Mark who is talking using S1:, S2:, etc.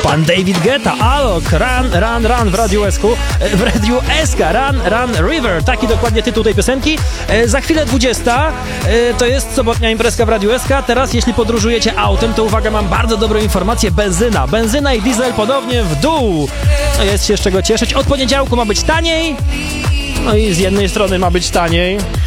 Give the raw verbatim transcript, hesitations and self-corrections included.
S1: Pan David Guetta, Alok, Run, Run, Run w Radiu Esku, w Radiu S K, Run, Run, River, taki dokładnie tytuł tej piosenki. E, za chwilę dwudziesta, e, to jest sobotnia imprezka w Radiu S K. Teraz jeśli podróżujecie autem, to uwaga, mam bardzo dobrą informację, benzyna, benzyna i diesel ponownie w dół. No jest się z czego cieszyć, od poniedziałku ma być taniej, no i z jednej strony ma być taniej,